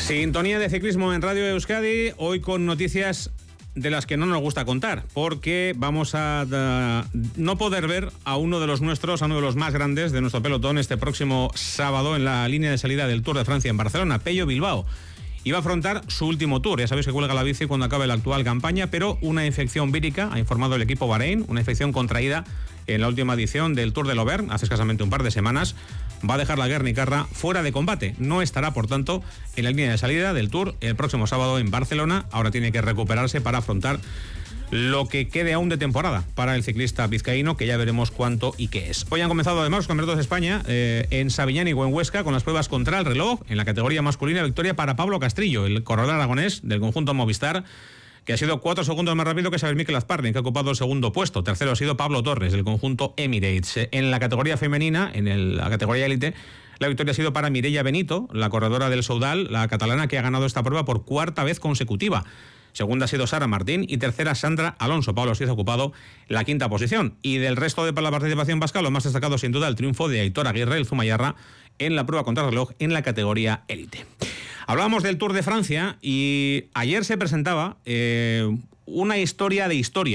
Sintonía de ciclismo en Radio Euskadi, hoy con noticias de las que no nos gusta contar, porque vamos a no poder ver a uno de los nuestros, a uno de los más grandes de nuestro pelotón este próximo sábado en la línea de salida del Tour de Francia en Barcelona, Pello Bilbao. Iba a afrontar su último Tour, ya sabéis que cuelga la bici cuando acabe la actual campaña, pero una infección vírica, ha informado el equipo Bahrein, una infección contraída en la última edición del Tour del Auvergne, hace escasamente un par de semanas, va a dejar la Guernicarra fuera de combate. No estará, por tanto, en la línea de salida del Tour el próximo sábado en Barcelona. Ahora tiene que recuperarse para afrontar lo que quede aún de temporada para el ciclista vizcaíno, que ya veremos cuánto y qué es. Hoy han comenzado además los campeonatos de España en Sabiñán y en Huesca con las pruebas contra el reloj. En la categoría masculina, victoria para Pablo Castrillo, el corredor aragonés del conjunto Movistar, que ha sido 4 segundos más rápido que Xavier Mikel Azparni, que ha ocupado el segundo puesto. Tercero ha sido Pablo Torres, del conjunto Emirates. En la categoría femenina, en la categoría élite, la victoria ha sido para Mireia Benito, la corredora del Soudal, la catalana, que ha ganado esta prueba por cuarta vez consecutiva. Segunda ha sido Sara Martín y tercera Sandra Alonso. Pablo Siz ha ocupado la quinta posición. Y del resto de la participación vasca, lo más destacado sin duda el triunfo de Aitor Aguirre, el Zumayarra, en la prueba contrarreloj en la categoría élite. Hablábamos del Tour de Francia y ayer se presentaba una historia de historia.